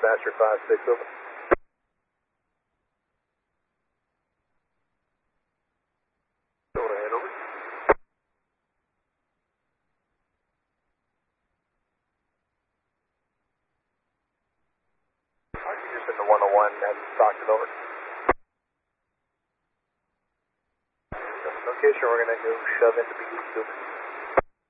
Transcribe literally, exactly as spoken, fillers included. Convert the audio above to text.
Dispatcher five six, over. Go ahead, over. Alright, you're just in the one oh one and Stockton, over. Location, we're going to go shove into B D, over.